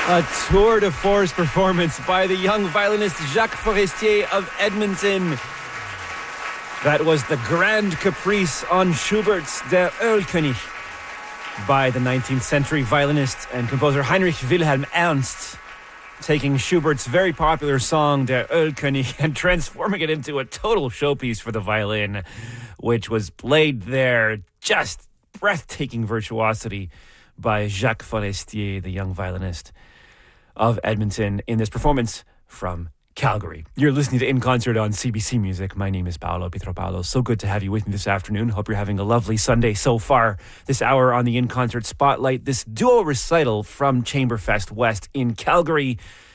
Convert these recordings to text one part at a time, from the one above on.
A tour de force performance by the young violinist Jacques Forestier of Edmonton. That was the Grand Caprice on Schubert's Der Erlkönig by the 19th century violinist and composer Heinrich Wilhelm Ernst, taking Schubert's very popular song Der Erlkönig and transforming it into a total showpiece for the violin, which was played there, just breathtaking virtuosity by Jacques Forestier, the young violinist of Edmonton, in this performance from Calgary. You're listening to In Concert on CBC Music. My name is Paolo Pietropalo. So good to have you with me this afternoon. Hope you're having a lovely Sunday so far. This hour on the In Concert Spotlight, this duo recital from Chamberfest West in Calgary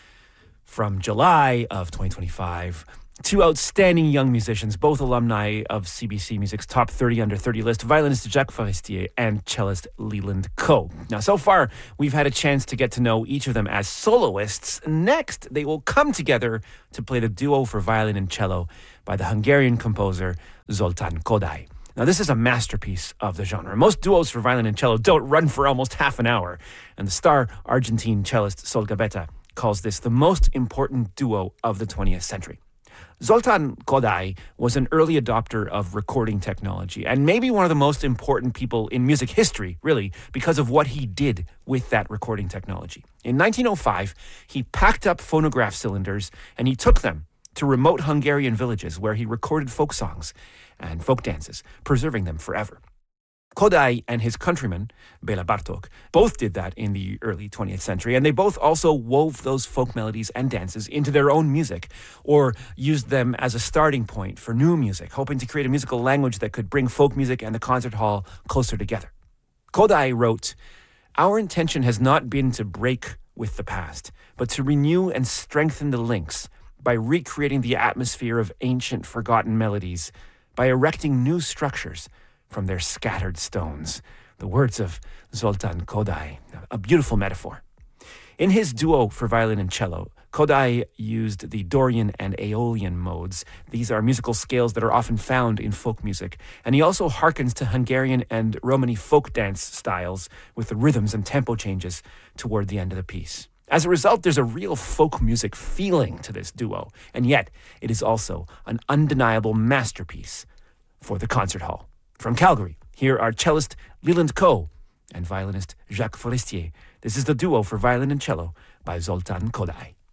from July of 2025. Two outstanding young musicians, both alumni of CBC Music's Top 30 Under 30 list, violinist Jacques Forestier and cellist Leland Coe. Now, so far, we've had a chance to get to know each of them as soloists. Next, they will come together to play the duo for violin and cello by the Hungarian composer Zoltán Kodály. Now, this is a masterpiece of the genre. Most duos for violin and cello don't run for almost half an hour, and the star Argentine cellist Sol Gabetta calls this the most important duo of the 20th century. Zoltán Kodály was an early adopter of recording technology and maybe one of the most important people in music history, really, because of what he did with that recording technology. In 1905, he packed up phonograph cylinders and he took them to remote Hungarian villages where he recorded folk songs and folk dances, preserving them forever. Kodály and his countryman, Béla Bartók, both did that in the early 20th century, and they both also wove those folk melodies and dances into their own music, or used them as a starting point for new music, hoping to create a musical language that could bring folk music and the concert hall closer together. Kodály wrote, "Our intention has not been to break with the past, but to renew and strengthen the links by recreating the atmosphere of ancient forgotten melodies, by erecting new structures from their scattered stones." The words of Zoltán Kodály, a beautiful metaphor. In his duo for violin and cello, Kodály used the Dorian and Aeolian modes. These are musical scales that are often found in folk music. And he also harkens to Hungarian and Romani folk dance styles with the rhythms and tempo changes toward the end of the piece. As a result, there's a real folk music feeling to this duo, and yet it is also an undeniable masterpiece for the concert hall. From Calgary, here are cellist Leland Coe and violinist Jacques Forestier. This is the duo for violin and cello by Zoltán Kodály.